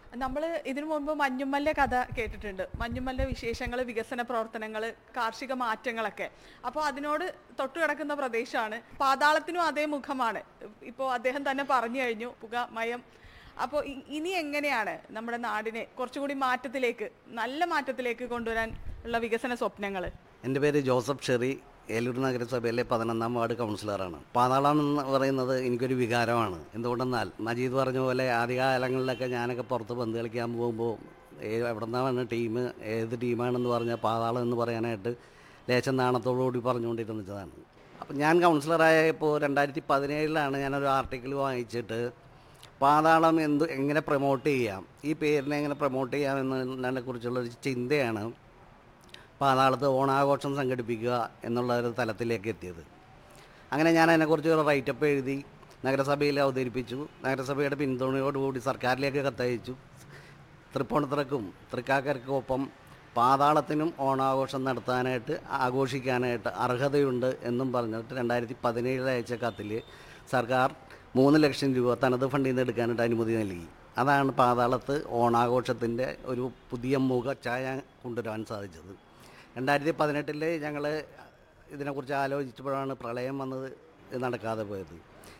നമ്മൾ ഇതിനു മുൻപ് മഞ്ഞുമ്മലിന്റെ കഥ കേട്ടിട്ടുണ്ട്. മഞ്ഞുമ്മലിന്റെ വിശേഷങ്ങൾ, വികസന പ്രവർത്തനങ്ങൾ, കാർഷിക മാറ്റങ്ങളൊക്കെ. അപ്പോൾ അതിനോട് തൊട്ടുകിടക്കുന്ന പ്രദേശമാണ്. പാതാളത്തിനും അതേ മുഖമാണ്. ഇപ്പോൾ അദ്ദേഹം തന്നെ പറഞ്ഞു കഴിഞ്ഞു, പുകമയം. അപ്പോൾ ഇനി എങ്ങനെയാണ് നമ്മുടെ നാടിനെ കുറച്ചുകൂടി മാറ്റത്തിലേക്ക്, നല്ല മാറ്റത്തിലേക്ക് കൊണ്ടുവരാൻ ഉള്ള വികസന സ്വപ്നങ്ങൾ? എൻ്റെ പേര് ജോസഫ് ഷെറി, ഏലൂർ നഗരസഭയിലെ 11ാം വാർഡ് കൗൺസിലറാണ്. പാതാളം എന്ന് പറയുന്നത് എനിക്കൊരു വികാരമാണ്. എന്തുകൊണ്ടെന്നാൽ മജീദ് പറഞ്ഞ പോലെ ആദ്യകാലങ്ങളിലൊക്കെ ഞാനൊക്കെ പുറത്ത് പന്ത് കളിക്കാൻ പോകുമ്പോൾ എവിടെ നിന്നാണ് ടീം, ഏത് ടീമാണെന്ന് പറഞ്ഞാൽ പാതാളം എന്ന് പറയാനായിട്ട് ലേശം നാണത്തോടുകൂടി പറഞ്ഞുകൊണ്ടിരുന്നതാണ്. അപ്പം ഞാൻ കൗൺസിലറായപ്പോൾ 2017 ഞാനൊരു ആർട്ടിക്കിൾ വായിച്ചിട്ട് പാതാളം എങ്ങനെ പ്രൊമോട്ട് ചെയ്യാം, ഈ പേരിനെ എങ്ങനെ പ്രൊമോട്ട് ചെയ്യാം എന്നതിനെ കുറിച്ചുള്ളൊരു ചിന്തയാണ് പാതാളത്ത് ഓണാഘോഷം സംഘടിപ്പിക്കുക എന്നുള്ള ഒരു തലത്തിലേക്ക് എത്തിയത്. അങ്ങനെ ഞാൻ അതിനെക്കുറിച്ച് ഒരു റൈറ്റപ്പ് എഴുതി നഗരസഭയിൽ അവതരിപ്പിച്ചു. നഗരസഭയുടെ പിന്തുണയോടുകൂടി സർക്കാരിലേക്ക് കത്തയച്ചു. തൃപ്പൂണിത്തുറക്കും തൃക്കാക്കരയ്ക്കൊപ്പം പാതാളത്തിനും ഓണാഘോഷം നടത്താനായിട്ട്, ആഘോഷിക്കാനായിട്ട് അർഹതയുണ്ട് എന്നും പറഞ്ഞിട്ട് 2017 അയച്ച കത്തിൽ സർക്കാർ 3 ലക്ഷം രൂപ തനത് ഫണ്ടിൽ നിന്ന് എടുക്കാനായിട്ട് അനുമതി നൽകി. അതാണ് പാതാളത്ത് ഓണാഘോഷത്തിൻ്റെ ഒരു പുതിയ മുഖഛായ കൊണ്ടുവരാൻ സാധിച്ചത്. 2018 ഞങ്ങൾ ഇതിനെക്കുറിച്ച് ആലോചിച്ചപ്പോഴാണ് പ്രളയം വന്നത്, നടക്കാതെ പോയത്.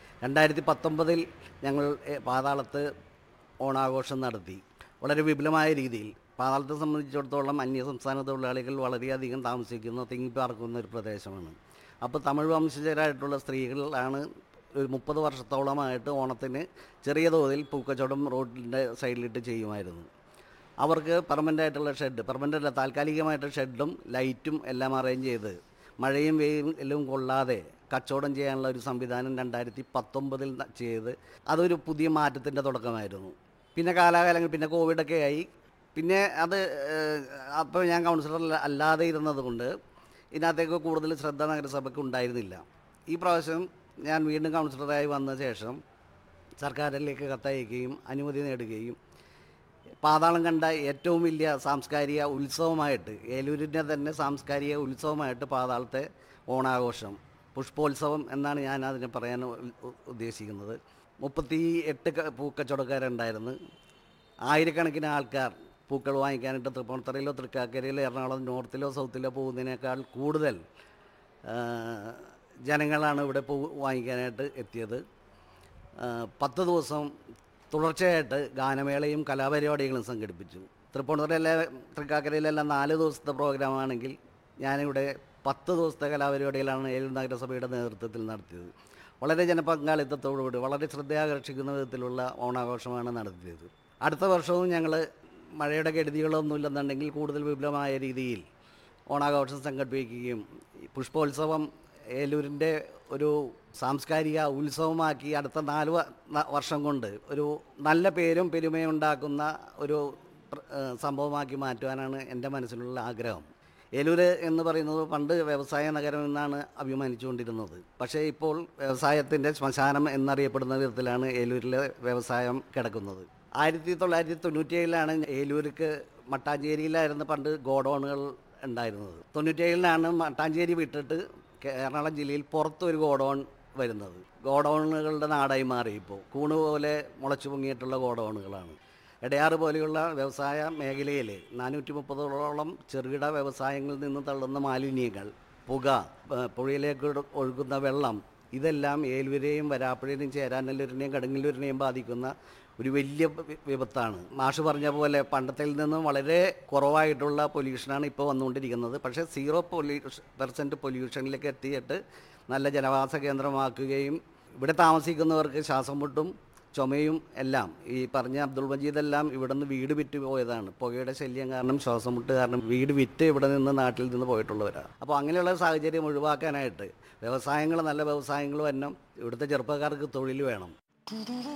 2019 ഞങ്ങൾ പാതാളത്ത് ഓണാഘോഷം നടത്തി വളരെ വിപുലമായ രീതിയിൽ. പാതാളത്തെ സംബന്ധിച്ചിടത്തോളം അന്യസംസ്ഥാന തൊഴിലാളികൾ വളരെയധികം താമസിക്കുന്ന, തിങ്ങിപ്പാർക്കുന്ന ഒരു പ്രദേശമാണ്. അപ്പോൾ തമിഴ് വംശജരായിട്ടുള്ള സ്ത്രീകളാണ് ഒരു 30 വർഷത്തോളമായിട്ട് ഓണത്തിന് ചെറിയ തോതിൽ പൂക്കച്ചവടം റോഡിൻ്റെ സൈഡിലിട്ട് ചെയ്യുമായിരുന്നു. അവർക്ക് പെർമനൻ്റായിട്ടുള്ള ഷെഡ്, പെർമനൻ്റല്ല താൽക്കാലികമായിട്ട് ഷെഡും ലൈറ്റും എല്ലാം അറേഞ്ച് ചെയ്ത് മഴയും വെയിലും കൊള്ളാതെ കച്ചവടം ചെയ്യാനുള്ള ഒരു സംവിധാനം 2019 ചെയ്ത് അതൊരു പുതിയ മാറ്റത്തിൻ്റെ തുടക്കമായിരുന്നു. പിന്നെ കാലാകാലങ്ങൾ, പിന്നെ കോവിഡൊക്കെ ആയി. പിന്നെ അത് അപ്പോൾ ഞാൻ കൗൺസിലർ അല്ലാതെ ഇരുന്നത് കൊണ്ട് ഇതിനകത്തേക്ക് കൂടുതൽ ശ്രദ്ധ നഗരസഭയ്ക്ക് ഉണ്ടായിരുന്നില്ല. ഈ പ്രാവശ്യം ഞാൻ വീണ്ടും കൗൺസിലറായി വന്ന ശേഷം സർക്കാരിലേക്ക് കത്തയക്കുകയും അനുമതി നേടുകയും പാതാളം കണ്ട ഏറ്റവും വലിയ സാംസ്കാരിക ഉത്സവമായിട്ട്, ഏലൂരിൻ്റെ തന്നെ സാംസ്കാരിക ഉത്സവമായിട്ട് പാതാളത്തെ ഓണാഘോഷം, പുഷ്പോത്സവം എന്നാണ് ഞാൻ അതിനെ പറയാൻ ഉദ്ദേശിക്കുന്നത്. 38 പൂക്കച്ചവടക്കാരുണ്ടായിരുന്നു. ആയിരക്കണക്കിന് ആൾക്കാർ പൂക്കൾ വാങ്ങിക്കാനായിട്ട് തൃപ്പൂണിത്തുറയിലോ തൃക്കാക്കരയിലോ എറണാകുളം നോർത്തിലോ സൗത്തിലോ പോകുന്നതിനേക്കാൾ കൂടുതൽ ജനങ്ങളാണ് ഇവിടെ പൂ വാങ്ങിക്കാനായിട്ട് എത്തിയത്. 10 ദിവസം തുടർച്ചയായിട്ട് ഗാനമേളയും കലാപരിപാടികളും സംഘടിപ്പിച്ചു. തൃപ്പൂണിത്തുറയിലെ തൃക്കാക്കരയിലെല്ലാം 4 ദിവസത്തെ പ്രോഗ്രാമാണെങ്കിൽ ഞാനിവിടെ 10 ദിവസത്തെ കലാപരിപാടികളാണ് ഏലൂർ നഗരസഭയുടെ നേതൃത്വത്തിൽ നടത്തിയത്. വളരെ ജനപങ്കാളിത്തത്തോടുകൂടി വളരെ ശ്രദ്ധയാകർഷിക്കുന്ന വിധത്തിലുള്ള ഓണാഘോഷമാണ് നടത്തിയത്. അടുത്ത വർഷവും ഞങ്ങൾ മഴയുടെ കെടുതികളൊന്നുമില്ലെന്നുണ്ടെങ്കിൽ കൂടുതൽ വിപുലമായ രീതിയിൽ ഓണാഘോഷം സംഘടിപ്പിക്കുകയും പുഷ്പോത്സവം ഏലൂരിൻ്റെ ഒരു സാംസ്കാരിക ഉത്സവമാക്കി അടുത്ത 4 വർഷം കൊണ്ട് ഒരു നല്ല പേരും പെരുമയും ഉണ്ടാക്കുന്ന ഒരു സംഭവമാക്കി മാറ്റുവാനാണ് എൻ്റെ മനസ്സിലുള്ള ആഗ്രഹം. ഏലൂർ എന്ന് പറയുന്നത് പണ്ട് വ്യവസായ നഗരം എന്നാണ് അഭിമാനിച്ചുകൊണ്ടിരുന്നത്. പക്ഷേ ഇപ്പോൾ വ്യവസായത്തിൻ്റെ ശ്മശാനം എന്നറിയപ്പെടുന്ന വിധത്തിലാണ് ഏലൂരിലെ വ്യവസായം കിടക്കുന്നത്. 1997 ഏലൂർക്ക് മട്ടാഞ്ചേരിയിലായിരുന്നു പണ്ട് ഗോഡൗണുകൾ ഉണ്ടായിരുന്നത്. 97 മട്ടാഞ്ചേരി വിട്ടിട്ട് എറണാകുളം ജില്ലയിൽ പുറത്തൊരു ഗോഡൗൺ വരുന്നത്. ഗോഡൗണുകളുടെ നാടായി മാറി. ഇപ്പോൾ കൂണ് പോലെ മുളച്ചു പൊങ്ങിയിട്ടുള്ള ഗോഡൗണുകളാണ്. എടയാറ് പോലെയുള്ള വ്യവസായ മേഖലയിൽ 430ഓളം ചെറുകിട വ്യവസായങ്ങളിൽ നിന്ന് തള്ളുന്ന മാലിന്യങ്ങൾ, പുക, പുഴയിലേക്ക് ഒഴുകുന്ന വെള്ളം, ഇതെല്ലാം ഏലൂരെയും വരാപ്പുഴയിലും ചേരാനല്ലൂരിനെയും കടുങ്ങല്ലൂരിനെയും ബാധിക്കുന്ന ഒരു വലിയ വിപത്താണ്. മാഷ് പറഞ്ഞ പോലെ പണ്ടത്തിൽ നിന്നും വളരെ കുറവായിട്ടുള്ള പൊല്യൂഷനാണ് ഇപ്പോൾ വന്നുകൊണ്ടിരിക്കുന്നത്. പക്ഷേ 0% പൊല്യൂഷനിലേക്ക് എത്തിയിട്ട് നല്ല ജനവാസ കേന്ദ്രമാക്കുകയും ഇവിടെ താമസിക്കുന്നവർക്ക് ശ്വാസം മുട്ടും ചുമയും എല്ലാം, ഈ പറഞ്ഞ അബ്ദുൾ മജീദെല്ലാം ഇവിടെ നിന്ന് വീട് വിറ്റ് പോയതാണ്. പുകയുടെ ശല്യം കാരണം, ശ്വാസം മുട്ട് കാരണം വീട് വിറ്റ് ഇവിടെ നിന്ന് നാട്ടിൽ നിന്ന് പോയിട്ടുള്ളവരാണ്. അപ്പോൾ അങ്ങനെയുള്ള സാഹചര്യം ഒഴിവാക്കാനായിട്ട് വ്യവസായങ്ങൾ, നല്ല വ്യവസായങ്ങൾ വരണം. ഇവിടുത്തെ ചെറുപ്പക്കാർക്ക് തൊഴിൽ വേണം.